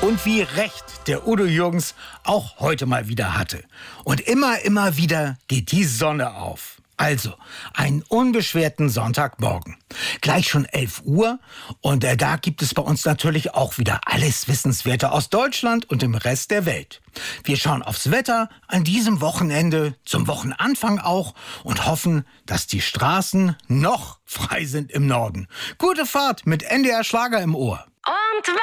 Und wie recht der Udo Jürgens auch heute mal wieder hatte. Und immer wieder geht die Sonne auf. Also, einen unbeschwerten Sonntagmorgen. Gleich schon 11 Uhr und da gibt es bei uns natürlich auch wieder alles Wissenswerte aus Deutschland und dem Rest der Welt. Wir schauen aufs Wetter an diesem Wochenende, zum Wochenanfang auch und hoffen, dass die Straßen noch frei sind im Norden. Gute Fahrt mit NDR Schlager im Ohr. Und